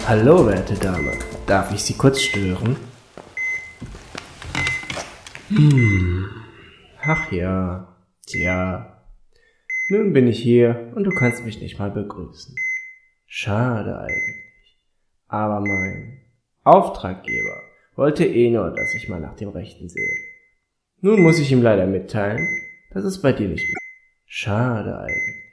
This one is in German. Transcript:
Hallo, werte Dame. Darf ich Sie kurz stören? Ach ja, tja. Nun bin ich hier und du kannst mich nicht mal begrüßen. Schade eigentlich. Aber mein Auftraggeber wollte nur, dass ich mal nach dem Rechten sehe. Nun muss ich ihm leider mitteilen, dass es bei dir nicht mehr. Schade eigentlich.